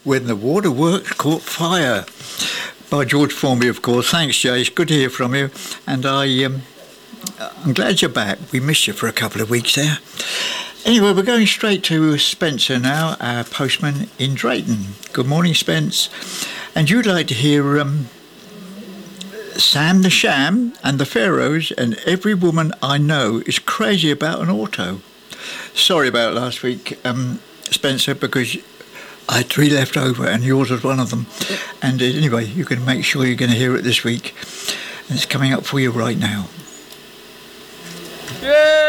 When the Waterworks Caught Fire by George Formby, of course. Thanks, Jay. It's good to hear from you. And I'm glad you're back. We missed you for a couple of weeks there. Anyway, we're going straight to Spencer now, our postman in Drayton. Good morning, Spence. And you'd like to hear Sam the Sham and the Pharaohs and Every Woman I Know is Crazy About an Auto. Sorry about last week, Spencer, because I had 3 left over and yours was one of them. And anyway, you can make sure you're going to hear it this week. And it's coming up for you right now. Yeah.